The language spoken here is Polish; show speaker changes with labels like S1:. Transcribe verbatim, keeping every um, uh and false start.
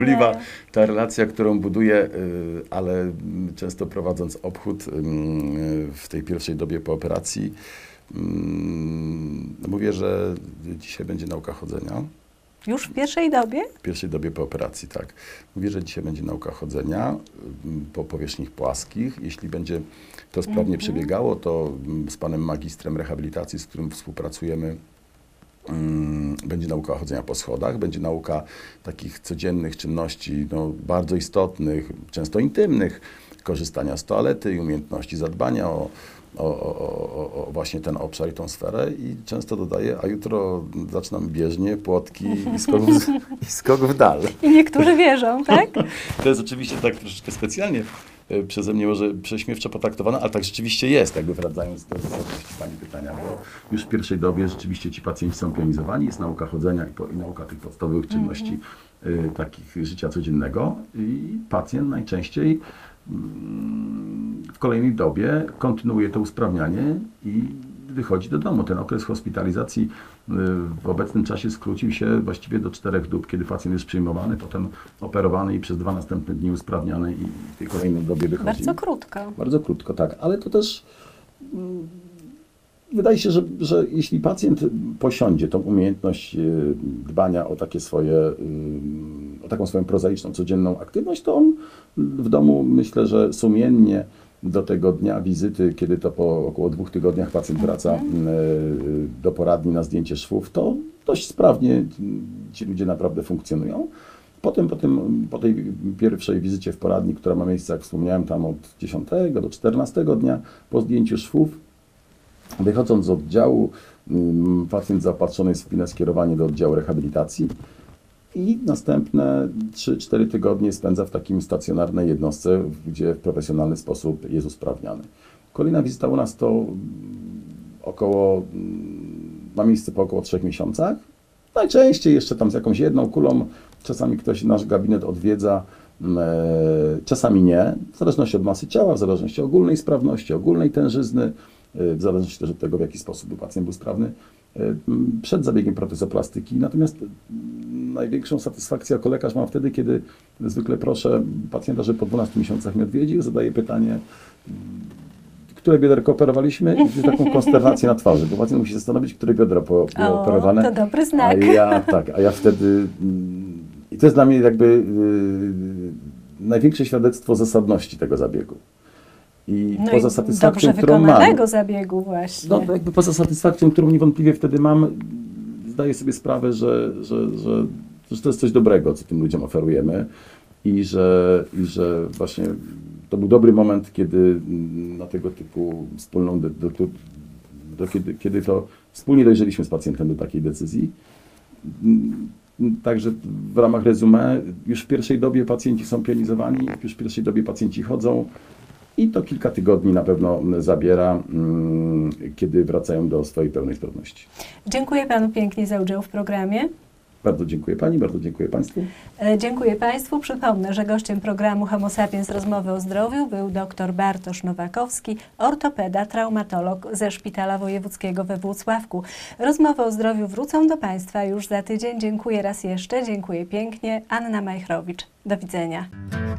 S1: Liwa, ta relacja, którą buduję, ale często prowadząc obchód w tej pierwszej dobie po operacji, mówię, że dzisiaj będzie nauka chodzenia.
S2: Już w pierwszej dobie?
S1: W pierwszej dobie po operacji, tak. Mówię, że dzisiaj będzie nauka chodzenia po powierzchniach płaskich. Jeśli będzie to sprawnie mm-hmm. przebiegało, to z panem magistrem rehabilitacji, z którym współpracujemy, um, będzie nauka chodzenia po schodach, będzie nauka takich codziennych czynności, no, bardzo istotnych, często intymnych, korzystania z toalety i umiejętności zadbania o O, o, o, o właśnie ten obszar i tą sferę i często dodaję, a jutro zaczynam bieżnie, płotki i skok w, i skok w dal.
S2: I niektórzy wierzą, tak?
S1: To jest oczywiście tak troszeczkę specjalnie przeze mnie może prześmiewczo potraktowane, ale tak rzeczywiście jest, jakby wracając do zasadności pani pytania, bo już w pierwszej dobie rzeczywiście ci pacjenci są pionizowani, jest nauka chodzenia i, po, i nauka tych podstawowych czynności mm-hmm. y, takich życia codziennego i pacjent najczęściej w kolejnej dobie kontynuuje to usprawnianie i wychodzi do domu. Ten okres hospitalizacji w obecnym czasie skrócił się właściwie do czterech dób, kiedy pacjent jest przyjmowany, potem operowany i przez dwa następne dni usprawniany i w tej kolejnej dobie wychodzi.
S2: Bardzo krótko.
S1: Bardzo krótko, tak. Ale to też wydaje się, że, że jeśli pacjent posiądzie tą umiejętność dbania o takie swoje, o taką swoją prozaiczną, codzienną aktywność, to on w domu, myślę, że sumiennie do tego dnia wizyty, kiedy to po około dwóch tygodniach pacjent wraca do poradni na zdjęcie szwów, to dość sprawnie ci ludzie naprawdę funkcjonują. Potem po, tym, po tej pierwszej wizycie w poradni, która ma miejsce, jak wspomniałem, tam od dziesiątego do czternastego dnia po zdjęciu szwów, wychodząc z oddziału, pacjent zaopatrzony jest w pilne skierowanie do oddziału rehabilitacji i następne trzy cztery tygodnie spędza w takim stacjonarnej jednostce, gdzie w profesjonalny sposób jest usprawniany. Kolejna wizyta u nas to około, ma miejsce po około trzech miesiącach. Najczęściej jeszcze tam z jakąś jedną kulą, czasami ktoś nasz gabinet odwiedza, czasami nie, w zależności od masy ciała, w zależności od ogólnej sprawności, ogólnej tężyzny, w zależności też od tego, w jaki sposób pacjent był sprawny przed zabiegiem protezoplastyki. Natomiast największą satysfakcję jako lekarz mam wtedy, kiedy zwykle proszę pacjenta, żeby po dwunastu miesiącach mnie odwiedził, zadaję pytanie, które biodrko operowaliśmy i widzę taką konsternację na twarzy, bo pacjent musi zastanowić, które biodro było operowane.
S2: To dobry znak.
S1: A ja, tak, a ja wtedy... I to jest dla mnie jakby yy, największe świadectwo zasadności tego zabiegu. I
S2: no
S1: poza
S2: i
S1: satysfakcją,
S2: dobrze
S1: którą
S2: wykonanego
S1: mam,
S2: zabiegu właśnie.
S1: No jakby poza satysfakcją, którą niewątpliwie wtedy mam, zdaję sobie sprawę, że, że, że, że to jest coś dobrego, co tym ludziom oferujemy i że, i że właśnie to był dobry moment, kiedy na tego typu wspólną, do, do, do, do, kiedy, kiedy to wspólnie dojrzeliśmy z pacjentem do takiej decyzji. Także w ramach resume, już w pierwszej dobie pacjenci są pionizowani, już w pierwszej dobie pacjenci chodzą i to kilka tygodni na pewno zabiera, kiedy wracają do swojej pełnej sprawności.
S2: Dziękuję panu pięknie za udział w programie.
S1: Bardzo dziękuję pani, bardzo dziękuję państwu.
S2: E, dziękuję państwu. Przypomnę, że gościem programu Homo Sapiens Rozmowy o Zdrowiu był dr Bartosz Nowakowski, ortopeda, traumatolog ze Szpitala Wojewódzkiego we Włocławku. Rozmowy o zdrowiu wrócą do państwa już za tydzień. Dziękuję raz jeszcze, dziękuję pięknie. Anna Majchrowicz. Do widzenia.